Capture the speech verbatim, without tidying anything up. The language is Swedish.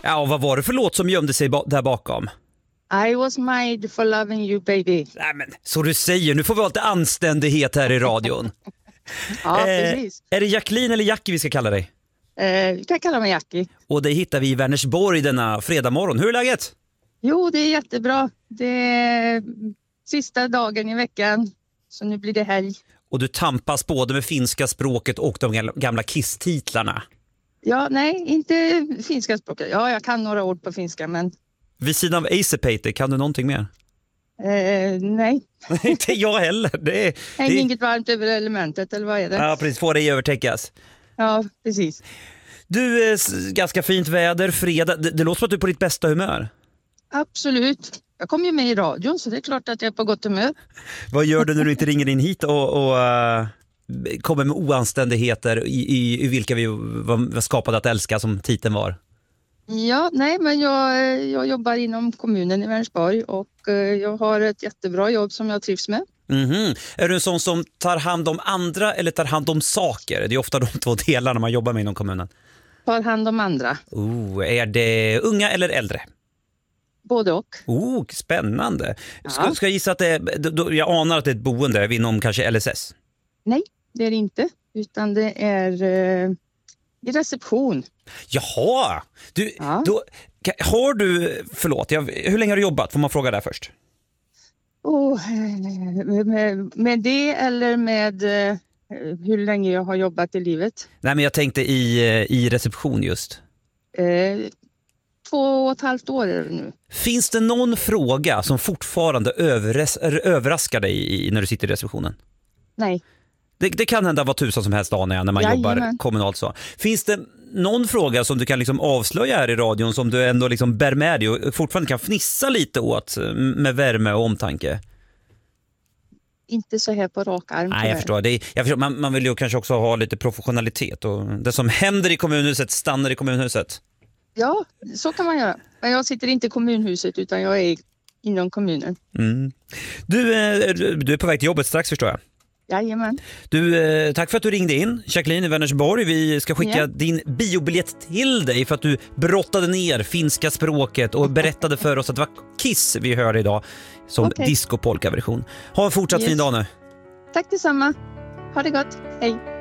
Ja, och vad var det för låt som gömde sig ba- där bakom? I was made for loving you, baby. Nej, men så du säger, nu får vi ha lite anständighet här i radion. Ja, eh, precis. Är det Jacqueline eller Jackie vi ska kalla dig? Eh, du kan kalla mig Jackie. Och det hittar vi i Vänersborg denna fredag morgon. Hur är läget? Jo, det är jättebra. Det är sista dagen i veckan, så nu blir det helg. Och du tampas både med finska språket och de gamla Kiss-titlarna. Ja, nej, inte finska språket. Ja, jag kan några ord på finska, men... Vid sidan av Ace kan du någonting mer? Eh, nej. Inte jag heller. Det är, Häng det... inget varmt över elementet, eller vad är det? Ja, precis. Får det övertäckas. Ja, precis. Du, eh, ganska fint väder, fredag. Det, det låter som att du är på ditt bästa humör. Absolut. Jag kom ju med i radion, så det är klart att jag är på gott humör. Vad gör du när du inte ringer in hit och, och uh, kommer med oanständigheter i, i, i vilka vi var, var skapade att älska, som titeln var? Ja, nej, men jag, jag jobbar inom kommunen i Vänersborg och uh, jag har ett jättebra jobb som jag trivs med. Mm-hmm. Är du en sån som tar hand om andra eller tar hand om saker? Det är ofta de två delarna man jobbar med inom kommunen. Tar hand om andra. Oh, är det unga eller äldre? Både och. Oh, spännande. Ja. Ska, ska jag gissa att det är, då, jag anar att det är ett boende inom kanske L S S? Nej, det är det inte. Utan det är uh, i reception. Jaha, du, Ja. då, har du, förlåt, jag, hur länge har du jobbat? Får man fråga där först? Oh, med, med det eller med uh, hur länge jag har jobbat i livet? Nej, men jag tänkte i, i reception just. Uh, två och ett halvt år är det nu. Finns det någon fråga som fortfarande överras, överraskar dig i, när du sitter i receptionen? Nej. Det, det kan hända vad tusan som helst dagen när man Jajamän. jobbar kommunalt så. Finns det någon fråga som du kan liksom avslöja här i radion som du ändå liksom bär med dig och fortfarande kan fnissa lite åt med värme och omtanke? Inte så här på rak arm. Nej, jag förstår. Det är, jag förstår. Man, man vill ju kanske också ha lite professionalitet och det som händer i kommunhuset stannar i kommunhuset. Ja, så kan man göra. Men jag sitter inte i kommunhuset utan jag är inom kommunen. Mm. Du, du är på väg till jobbet strax, förstår jag. Jajamän. Du, tack för att du ringde in, Jacqueline i Vänersborg. Vi ska skicka Ja. din biobiljett till dig för att du brottade ner finska språket och berättade för oss att det var Kiss vi hörde idag som Okay. disco-polka-version. Ha en fortsatt Yes. fin dag nu. Tack detsamma. Ha det gott. Hej.